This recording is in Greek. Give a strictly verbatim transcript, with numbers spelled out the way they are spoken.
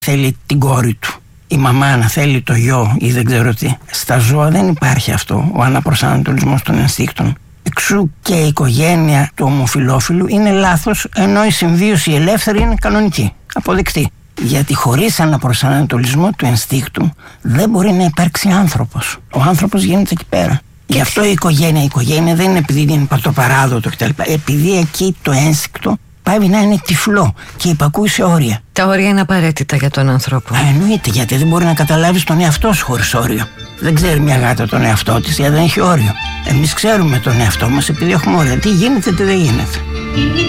θέλει την κόρη του, η μαμά να θέλει το γιο ή δεν ξέρω τι. Στα ζώα δεν υπάρχει αυτό, ο αναπροσανατολισμός των ενστίκτων. Εξού και η οικογένεια του ομοφυλόφιλου είναι λάθος, ενώ η συμβίωση ελεύθερη είναι κανονική, αποδεκτή. Γιατί χωρίς αναπροσανατολισμό του ενστίκτου δεν μπορεί να υπάρξει άνθρωπος. Ο άνθρωπος γίνεται εκεί πέρα. Γι' αυτό η οικογένεια, η οικογένεια δεν είναι επειδή είναι πατροπαράδοτο κτλ. Επειδή εκεί το ένστικτο πάει να είναι τυφλό και υπακούει σε όρια. Τα όρια είναι απαραίτητα για τον άνθρωπο. Α, εννοείται, γιατί δεν μπορεί να καταλάβεις τον εαυτό σου χωρίς όριο. Δεν ξέρει μια γάτα τον εαυτό της γιατί δεν έχει όριο. Εμείς ξέρουμε τον εαυτό μας επειδή έχουμε όρια. Τι γίνεται, τι δεν γίνεται.